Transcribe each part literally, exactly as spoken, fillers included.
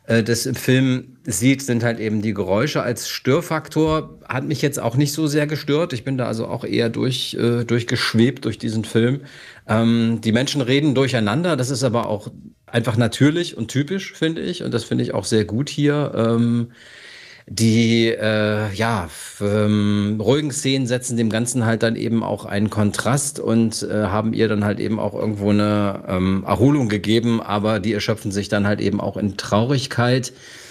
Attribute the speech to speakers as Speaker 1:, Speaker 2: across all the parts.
Speaker 1: äh, das im Film sieht, sind halt eben die Geräusche als Störfaktor. Hat mich jetzt auch nicht so sehr gestört. Ich bin da also auch eher durch, äh, durchgeschwebt durch diesen Film. Ähm, die Menschen reden durcheinander. Das ist aber auch einfach natürlich und typisch, finde ich. Und das finde ich auch sehr gut hier. Ähm, Die äh, ja, f- ähm, ruhigen Szenen setzen dem Ganzen halt dann eben auch einen Kontrast und äh, haben ihr dann halt eben auch irgendwo eine ähm, Erholung gegeben, aber die erschöpfen sich dann halt eben auch in Traurigkeit.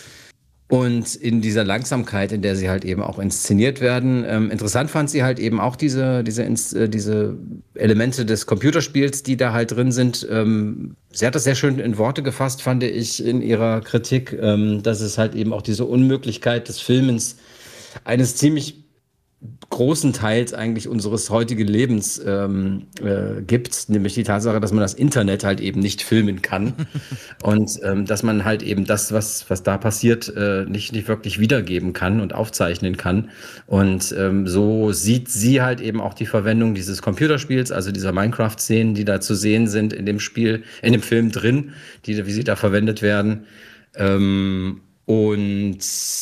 Speaker 1: Und in dieser Langsamkeit, in der sie halt eben auch inszeniert werden. Ähm, interessant fand sie halt eben auch diese, diese, Ins- äh, diese Elemente des Computerspiels, die da halt drin sind. Ähm, sie hat das sehr schön in Worte gefasst, fand ich, in ihrer Kritik, ähm, dass es halt eben auch diese Unmöglichkeit des Filmens eines ziemlich großen Teils eigentlich unseres heutigen Lebens ähm, äh, gibt, nämlich die Tatsache, dass man das Internet halt eben nicht filmen kann und ähm, dass man halt eben das, was, was da passiert, äh, nicht, nicht wirklich wiedergeben kann und aufzeichnen kann. Und ähm, so sieht sie halt eben auch die Verwendung dieses Computerspiels, also dieser Minecraft-Szenen, die da zu sehen sind in dem Spiel, in dem Film drin, die, wie sie da verwendet werden. Ähm, und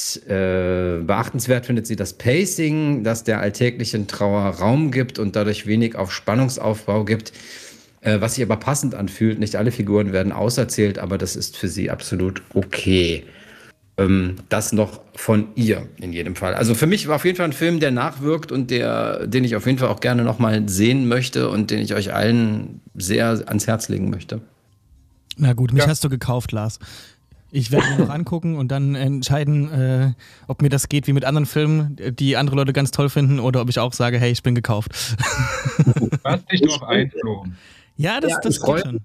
Speaker 1: äh, beachtenswert findet sie das Pacing, das der alltäglichen Trauer Raum gibt und dadurch wenig auf Spannungsaufbau gibt, äh, was sich aber passend anfühlt. Nicht alle Figuren werden auserzählt, aber das ist für sie absolut okay. Ähm, das noch von ihr in jedem Fall. Also für mich war auf jeden Fall ein Film, der nachwirkt und der, den ich auf jeden Fall auch gerne nochmal sehen möchte und den ich euch allen sehr ans Herz legen möchte.
Speaker 2: Na gut, mich
Speaker 3: Ja.
Speaker 2: hast du gekauft, Lars. Ich werde mir noch angucken und dann entscheiden, äh, ob mir das geht wie mit anderen Filmen, die andere Leute ganz toll finden, oder ob ich auch sage, hey, ich bin gekauft.
Speaker 3: Lass dich doch einflogen.
Speaker 2: Ja, das,
Speaker 1: Ja,
Speaker 2: das
Speaker 1: ich freu-
Speaker 2: geht schon.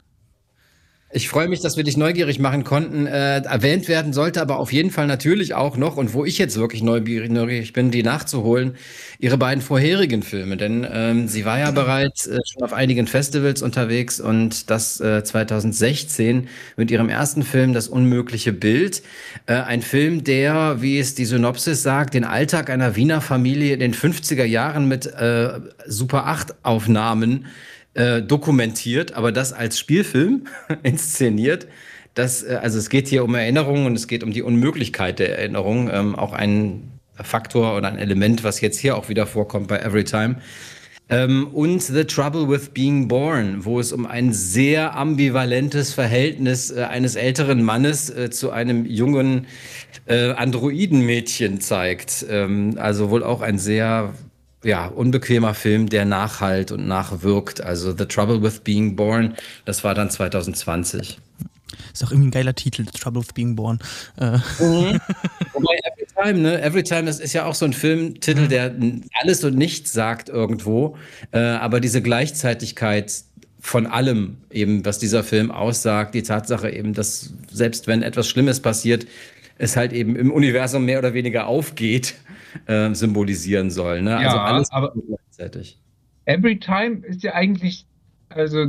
Speaker 1: Ich freue mich, dass wir dich neugierig machen konnten. Äh, erwähnt werden sollte aber auf jeden Fall natürlich auch noch, und wo ich jetzt wirklich neugierig, neugierig bin, die nachzuholen, ihre beiden vorherigen Filme. Denn ähm, sie war ja bereits äh, schon auf einigen Festivals unterwegs und das äh, zwanzig sechzehn mit ihrem ersten Film Das unmögliche Bild. Äh, ein Film, der, wie es die Synopsis sagt, den Alltag einer Wiener Familie in den fünfziger Jahren mit äh, Super acht Aufnahmen äh, dokumentiert, aber das als Spielfilm inszeniert. Das, äh, also es geht hier um Erinnerungen und es geht um die Unmöglichkeit der Erinnerung. Ähm, auch ein Faktor oder ein Element, was jetzt hier auch wieder vorkommt bei Everytime. Ähm, und The Trouble with Being Born, wo es um ein sehr ambivalentes Verhältnis äh, eines älteren Mannes äh, zu einem jungen äh, Androidenmädchen zeigt. Ähm, also wohl auch ein sehr ja, unbequemer Film, der nachhalt und nachwirkt. Also The Trouble with Being Born, das war dann zwanzig zwanzig.
Speaker 2: Ist auch irgendwie ein geiler Titel, The Trouble with Being Born. Äh.
Speaker 1: Mhm. Wobei Everytime, ne? Everytime, das ist ja auch so ein Filmtitel, der alles und nichts sagt irgendwo, äh, aber diese Gleichzeitigkeit von allem eben, was dieser Film aussagt, die Tatsache eben, dass selbst wenn etwas Schlimmes passiert, es halt eben im Universum mehr oder weniger aufgeht, äh, symbolisieren soll. Ne?
Speaker 3: Ja,
Speaker 1: Also alles
Speaker 3: aber-
Speaker 1: gleichzeitig.
Speaker 3: Everytime ist ja eigentlich, also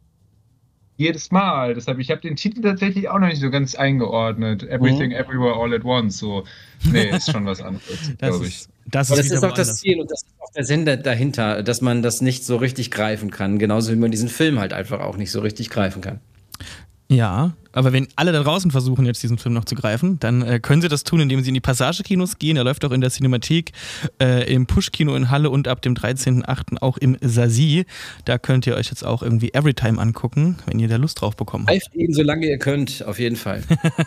Speaker 3: jedes Mal. Deshalb, ich habe den Titel tatsächlich auch noch nicht so ganz eingeordnet. Everything,
Speaker 1: Mhm.
Speaker 3: Everywhere, All at Once. So, nee, ist schon was anderes,
Speaker 2: Das
Speaker 3: glaube ich.
Speaker 2: ist, das
Speaker 1: Aber
Speaker 2: ist
Speaker 1: das
Speaker 2: wieder
Speaker 1: ist auch das
Speaker 2: woanders.
Speaker 1: Ziel und das ist auch der Sinn da- dahinter, dass man das nicht so richtig greifen kann. Genauso wie man diesen Film halt einfach auch nicht so richtig greifen kann.
Speaker 2: Ja, aber wenn alle da draußen versuchen, jetzt diesen Film noch zu greifen, dann äh, können sie das tun, indem sie in die Passagekinos gehen. Er läuft auch in der Cinemathek, äh, im Push-Kino in Halle und ab dem dreizehnten achten auch im Sasi. Da könnt ihr euch jetzt auch irgendwie Everytime angucken, wenn ihr da Lust drauf bekommen habt.
Speaker 1: Greift ihn, solange ihr könnt, auf jeden Fall.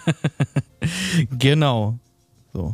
Speaker 2: Genau. So.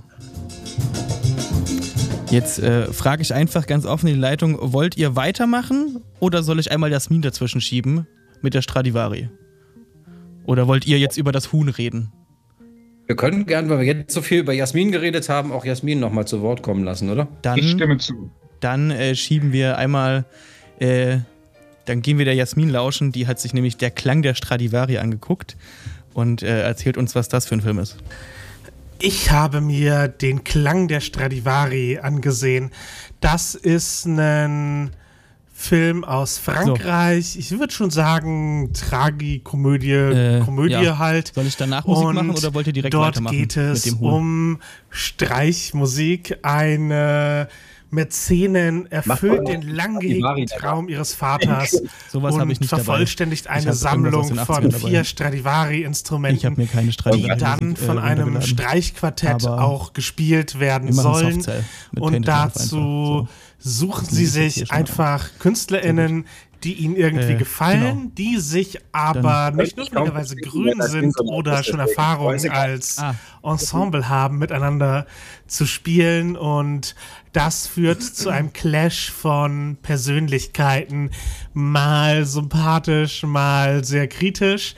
Speaker 2: Jetzt äh, frage ich einfach ganz offen in die Leitung, wollt ihr weitermachen oder soll ich einmal Jasmin dazwischen schieben mit der Stradivari? Oder wollt ihr jetzt über das Huhn reden?
Speaker 1: Wir können gern, weil wir jetzt so viel über Jasmin geredet haben, auch Jasmin nochmal zu Wort kommen lassen, oder?
Speaker 2: Dann,
Speaker 3: Ich stimme zu.
Speaker 2: dann äh, schieben wir einmal, äh, dann gehen wir der Jasmin lauschen, die hat sich nämlich der Klang der Stradivari angeguckt und äh, erzählt uns, was das für ein Film ist.
Speaker 4: Ich habe mir den Klang der Stradivari angesehen. Das ist ein Film aus Frankreich. Ich würde schon sagen, Tragikomödie,
Speaker 2: Äh,
Speaker 4: Komödie
Speaker 2: ja.
Speaker 4: halt.
Speaker 2: Soll ich danach Musik
Speaker 4: Und
Speaker 2: machen oder wollt ihr direkt
Speaker 4: dort
Speaker 2: weitermachen
Speaker 4: geht es
Speaker 2: mit dem Huhn?
Speaker 4: um Streichmusik, eine Mäzenen, erfüllt den lang gehegten Traum ihres Vaters
Speaker 2: Sowas habe ich
Speaker 4: und
Speaker 2: nicht
Speaker 4: vervollständigt
Speaker 2: dabei. Ich
Speaker 4: eine
Speaker 2: hab irgendwas aus den
Speaker 4: Sammlung von
Speaker 2: achtzigern dabei.
Speaker 4: vier Stradivari-Instrumenten,
Speaker 2: Ich habe mir keine
Speaker 4: die
Speaker 2: Stradivari
Speaker 4: dann von
Speaker 2: äh,
Speaker 4: einem
Speaker 2: runtergeladen.
Speaker 4: Streichquartett
Speaker 2: Aber
Speaker 4: auch gespielt werden
Speaker 2: immerhin
Speaker 4: sollen.
Speaker 2: Softcell mit
Speaker 4: Und
Speaker 2: Painted Love
Speaker 4: dazu
Speaker 2: einfach. So.
Speaker 4: suchen
Speaker 2: Das
Speaker 4: sie
Speaker 2: ist jetzt hier
Speaker 4: sich
Speaker 2: schon
Speaker 4: einfach KünstlerInnen, die ihnen irgendwie
Speaker 2: Äh,
Speaker 4: gefallen,
Speaker 2: genau.
Speaker 4: die sich aber
Speaker 1: Dann-
Speaker 4: nicht notwendigerweise
Speaker 1: Ich
Speaker 4: grün
Speaker 1: glaube,
Speaker 4: sind
Speaker 1: das ist
Speaker 4: oder schon Erfahrung als
Speaker 2: Ah.
Speaker 4: Ensemble haben, miteinander zu spielen. Und das führt zu einem Clash von Persönlichkeiten, mal sympathisch, mal sehr kritisch.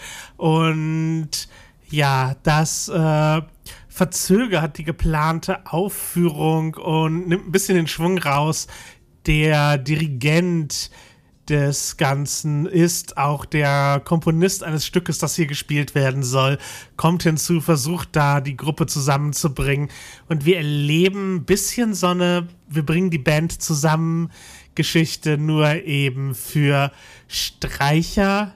Speaker 4: Und ja, das äh, verzögert die geplante Aufführung und nimmt ein bisschen den Schwung raus. Der Dirigent des Ganzen ist auch der Komponist eines Stückes, das hier gespielt werden soll, kommt hinzu, versucht da die Gruppe zusammenzubringen. Und wir erleben ein bisschen so eine, wir bringen die Band zusammen Geschichte, nur eben für Streicher.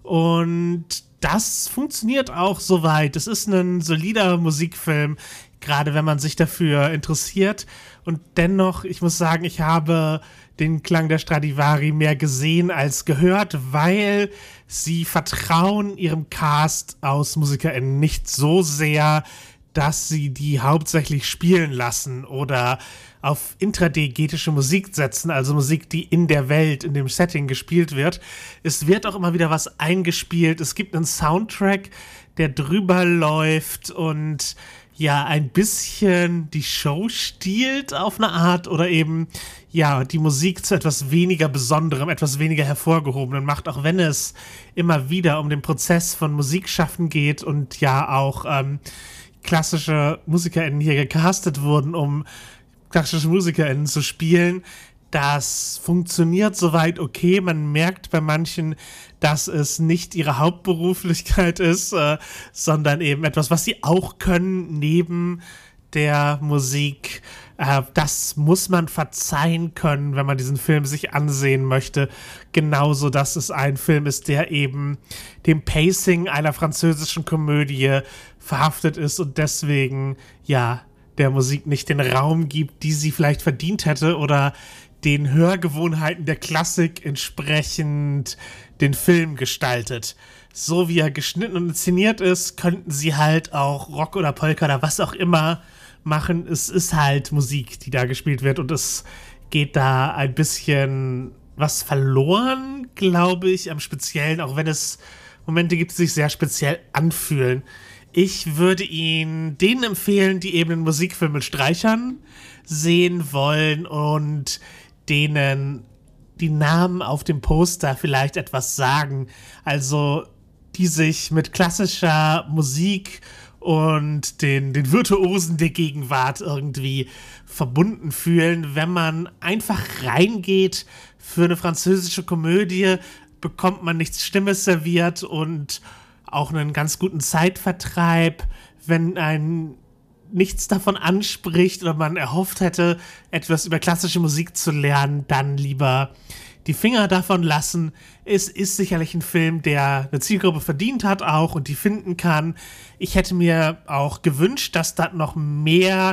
Speaker 4: Und das funktioniert auch soweit. Es ist ein solider Musikfilm, gerade wenn man sich dafür interessiert. Und dennoch, ich muss sagen, ich habe den Klang der Stradivari mehr gesehen als gehört, weil sie vertrauen ihrem Cast aus MusikerInnen nicht so sehr, dass sie die hauptsächlich spielen lassen oder auf intradiegetische Musik setzen, also Musik, die in der Welt, in dem Setting gespielt wird. Es wird auch immer wieder was eingespielt. Es gibt einen Soundtrack, der drüber läuft und ja, ein bisschen die Show stiehlt auf eine Art oder eben, ja, die Musik zu etwas weniger Besonderem, etwas weniger Hervorgehobenen macht, auch wenn es immer wieder um den Prozess von Musikschaffen geht und ja auch ähm, klassische MusikerInnen hier gecastet wurden, um klassische MusikerInnen zu spielen. Das funktioniert soweit okay. Man merkt bei manchen, dass es nicht ihre Hauptberuflichkeit ist, äh, sondern eben etwas, was sie auch können neben der Musik. Äh, das muss man verzeihen können, wenn man diesen Film sich ansehen möchte. Genauso, dass es ein Film ist, der eben dem Pacing einer französischen Komödie verhaftet ist und deswegen, ja, der Musik nicht den Raum gibt, die sie vielleicht verdient hätte oder den Hörgewohnheiten der Klassik entsprechend den Film gestaltet. So wie er geschnitten und inszeniert ist, könnten sie halt auch Rock oder Polka oder was auch immer machen. Es ist halt Musik, die da gespielt wird und es geht da ein bisschen was verloren, glaube ich, am Speziellen, auch wenn es Momente gibt, die sich sehr speziell anfühlen. Ich würde ihn denen empfehlen, die eben einen Musikfilm mit Streichern sehen wollen und denen die Namen auf dem Poster vielleicht etwas sagen. Also die sich mit klassischer Musik und den, den Virtuosen der Gegenwart irgendwie verbunden fühlen. Wenn man einfach reingeht für eine französische Komödie, bekommt man nichts Stimmes serviert und auch einen ganz guten Zeitvertreib. Wenn ein nichts davon anspricht oder man erhofft hätte, etwas über klassische Musik zu lernen, dann lieber die Finger davon lassen. Es ist sicherlich ein Film, der eine Zielgruppe verdient hat auch und die finden kann. Ich hätte mir auch gewünscht, dass da noch mehr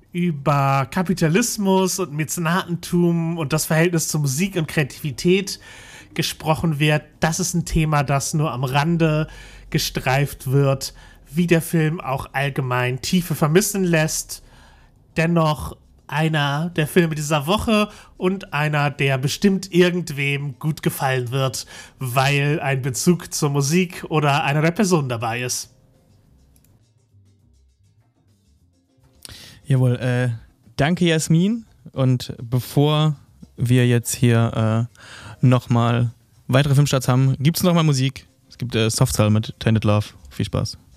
Speaker 4: über Kapitalismus und Mäzenatentum und das Verhältnis zu Musik und Kreativität gesprochen wird. Das ist ein Thema, das nur am Rande gestreift wird, wie der Film auch allgemein Tiefe vermissen lässt. Dennoch einer der Filme dieser Woche und einer, der bestimmt irgendwem gut gefallen wird, weil ein Bezug zur Musik oder einer der Personen dabei ist.
Speaker 2: Jawohl, äh, danke Jasmin. Und bevor wir jetzt hier äh, nochmal weitere Filmstarts haben, gibt es nochmal Musik. Es gibt äh, Softcell mit Tainted Love. Viel Spaß.